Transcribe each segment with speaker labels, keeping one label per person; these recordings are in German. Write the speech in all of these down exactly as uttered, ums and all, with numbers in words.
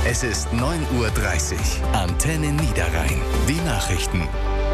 Speaker 1: Es ist neun Uhr dreißig. Antenne Niederrhein. Die Nachrichten.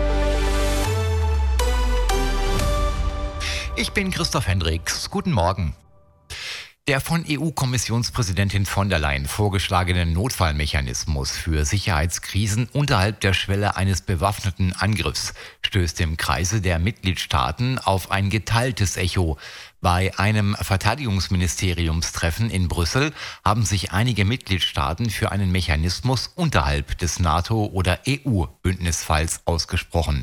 Speaker 2: Ich bin Christoph Hendricks. Guten Morgen. Der von E U-Kommissionspräsidentin von der Leyen vorgeschlagene Notfallmechanismus für Sicherheitskrisen unterhalb der Schwelle eines bewaffneten Angriffs stößt im Kreise der Mitgliedstaaten auf ein geteiltes Echo. Bei einem Verteidigungsministeriumstreffen in Brüssel haben sich einige Mitgliedstaaten für einen Mechanismus unterhalb des NATO- oder E U-Bündnisfalls ausgesprochen.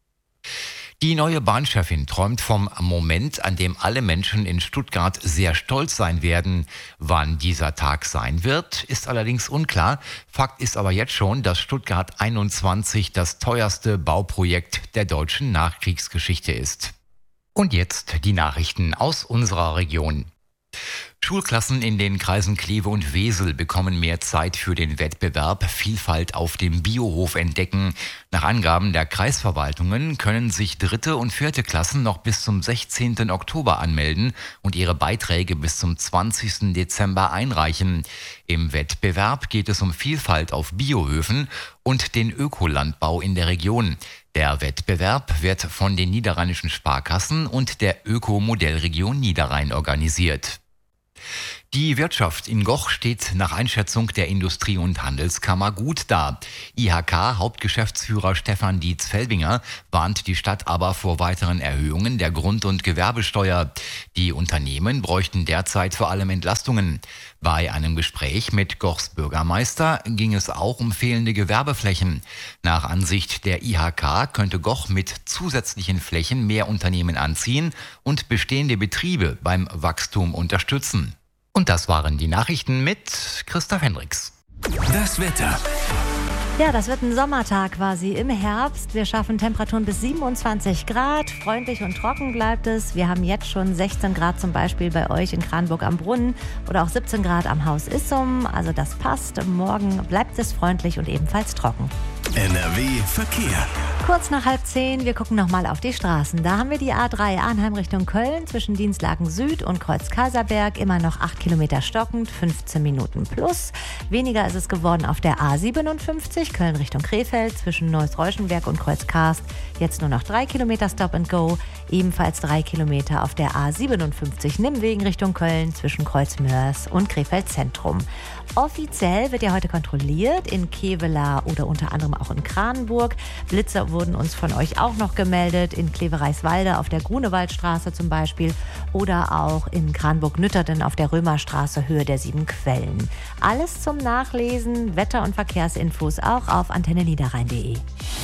Speaker 2: Die neue Bahnchefin träumt vom Moment, an dem alle Menschen in Stuttgart sehr stolz sein werden. Wann dieser Tag sein wird, ist allerdings unklar. Fakt ist aber jetzt schon, dass Stuttgart einundzwanzig das teuerste Bauprojekt der deutschen Nachkriegsgeschichte ist. Und jetzt die Nachrichten aus unserer Region. Schulklassen in den Kreisen Kleve und Wesel bekommen mehr Zeit für den Wettbewerb Vielfalt auf dem Biohof entdecken. Nach Angaben der Kreisverwaltungen können sich dritte und vierte Klassen noch bis zum sechzehnten Oktober anmelden und ihre Beiträge bis zum zwanzigsten Dezember einreichen. Im Wettbewerb geht es um Vielfalt auf Biohöfen und den Ökolandbau in der Region. Der Wettbewerb wird von den niederrheinischen Sparkassen und der Öko-Modellregion Niederrhein organisiert. Die Wirtschaft in Goch steht nach Einschätzung der Industrie- und Handelskammer gut da. I H K-Hauptgeschäftsführer Stefan Dietz-Felbinger warnt die Stadt aber vor weiteren Erhöhungen der Grund- und Gewerbesteuer. Die Unternehmen bräuchten derzeit vor allem Entlastungen. Bei einem Gespräch mit Gochs Bürgermeister ging es auch um fehlende Gewerbeflächen. Nach Ansicht der I H K könnte Goch mit zusätzlichen Flächen mehr Unternehmen anziehen und bestehende Betriebe beim Wachstum unterstützen. Und das waren die Nachrichten mit Christoph Hendricks.
Speaker 1: Das Wetter.
Speaker 3: Ja, das wird ein Sommertag quasi im Herbst. Wir schaffen Temperaturen bis siebenundzwanzig Grad. Freundlich und trocken bleibt es. Wir haben jetzt schon sechzehn Grad zum Beispiel bei euch in Kranburg am Brunnen oder auch siebzehn Grad am Haus Issum. Also das passt. Morgen bleibt es freundlich und ebenfalls trocken.
Speaker 1: N R W Verkehr.
Speaker 3: Kurz nach halb zehn, wir gucken nochmal auf die Straßen. Da haben wir die A drei Arnheim Richtung Köln zwischen Dienstlaken Süd und Kreuz Kaiserberg. Immer noch acht Kilometer stockend, fünfzehn Minuten plus. Weniger ist es geworden auf der A siebenundfünfzig Köln Richtung Krefeld zwischen Neuss-Reuschenberg und Kreuz Karst. Jetzt nur noch drei Kilometer Stop and Go. Ebenfalls drei Kilometer auf der A siebenundfünfzig Nimmwegen Richtung Köln zwischen Kreuz Mörs und Krefeld Zentrum. Offiziell wird ja heute kontrolliert in Kevelaer oder unter anderem auch in Kranenburg. Blitzer wurden uns von euch auch noch gemeldet, in Kleve-Reiswalde auf der Grunewaldstraße zum Beispiel oder auch in Kranburg-Nütterden auf der Römerstraße Höhe der sieben Quellen. Alles zum Nachlesen, Wetter- und Verkehrsinfos auch auf antenne niederrhein punkt de.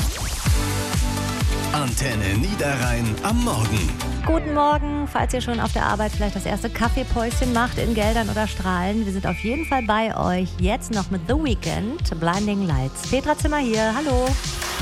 Speaker 1: Antenne Niederrhein am Morgen.
Speaker 3: Guten Morgen, falls ihr schon auf der Arbeit vielleicht das erste Kaffeepäuschen macht in Geldern oder Strahlen. Wir sind auf jeden Fall bei euch. Jetzt noch mit The Weeknd, Blinding Lights. Petra Zimmer hier, hallo.